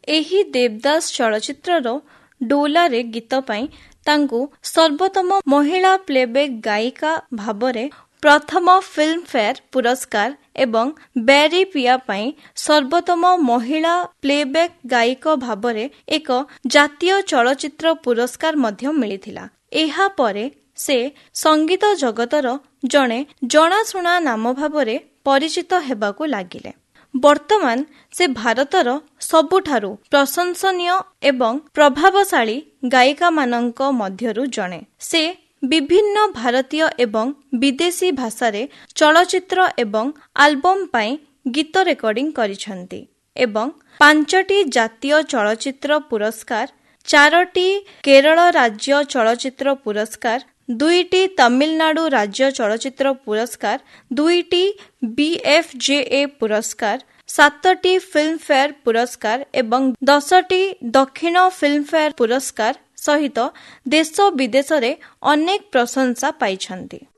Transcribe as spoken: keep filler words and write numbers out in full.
ଏହି ଦେବଦାସ ଚଳଚ୍ଚିତ୍ରର ଡୋଲାରେ ଗୀତ ପାଇଁ ତାଙ୍କୁ ସର୍ବୋତ୍ତମ ମହିଳା ପ୍ଲେବ୍ୟାକ୍ ଗାୟିକା ଭାବରେ ପ୍ରଥମ ଫିଲ୍ମଫେୟାର ପୁରସ୍କାର ଏବଂ ବ୍ୟାରୀ ପିଆ ପାଇଁ ସର୍ବୋତ୍ତମ ମହିଳା ପ୍ଲେବ୍ୟାକ୍ ଗାୟିକା ଭାବରେ ଏକ ଜାତୀୟ ଚଳଚ୍ଚିତ୍ର ପୁରସ୍କାର ମଧ୍ୟ ମିଳିଥିଲା। ଏହାପରେ ସେ ସଙ୍ଗୀତ ଜଗତର ଜଣେ ଜଣାଶୁଣା ନାମ ଭାବରେ ପରିଚିତ ହେବାକୁ ଲାଗିଲେ। ବର୍ତ୍ତମାନ ସେ ଭାରତର ସବୁଠାରୁ ପ୍ରଶଂସନୀୟ ଏବଂ ପ୍ରଭାବଶାଳୀ ଗାୟିକାମାନଙ୍କ ମଧ୍ୟରୁ ଜଣେ। ସେ ବିଭିନ୍ନ ଭାରତୀୟ ଏବଂ ବିଦେଶୀ ଭାଷାରେ ଚଳଚ୍ଚିତ୍ର ଏବଂ ଆଲବମ୍ ପାଇଁ ଗୀତ ରେକର୍ଡିଂ କରିଛନ୍ତି ଏବଂ ପାଞ୍ଚଟି ଜାତୀୟ ଚଳଚ୍ଚିତ୍ର ପୁରସ୍କାର, ଚାରୋଟି କେରଳ ରାଜ୍ୟ ଚଳଚ୍ଚିତ୍ର ପୁରସ୍କାର, ଦୁଇଟି ତାମିଲନାଡୁ ରାଜ୍ୟ ଚଳଚ୍ଚିତ୍ର ପୁରସ୍କାର, ଦୁଇଟି ବି ଏଫ୍ ଜେ ଏ ପୁରସ୍କାର, ସାତଟି ଫିଲ୍ମଫେୟାର ପୁରସ୍କାର ଏବଂ ଦଶଟି ଦକ୍ଷିଣ ଫିଲ୍ମଫେୟାର ପୁରସ୍କାର ସହିତ ଦେଶ ବିଦେଶରେ ଅନେକ ପ୍ରଶଂସା ପାଇଛନ୍ତି।